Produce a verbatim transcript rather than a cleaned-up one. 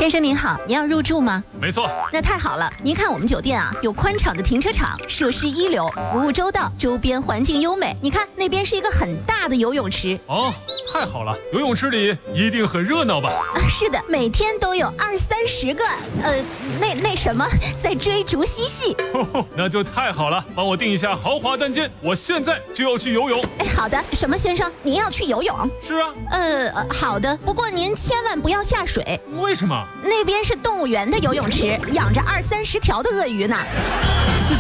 先生您好，您要入住吗？ 没错。 那太好了，您看我们酒店啊，有宽敞的停车场，设施一流，服务周到，周边环境优美。你看那边是一个很大的游泳池。 哦，太好了，游泳池里一定很热闹吧？ 啊，是的，每天都有二三十个，呃，那那什么，在追逐嬉戏。 呵呵，那就太好了，帮我订一下豪华单间，我现在就要去游泳。 哎，好的，什么先生，您要去游泳？ 是啊。 呃，呃好的，不过您千万不要下水。 为什么？ 那边是动物园的游泳池，养着二三十条的鳄鱼呢。 私家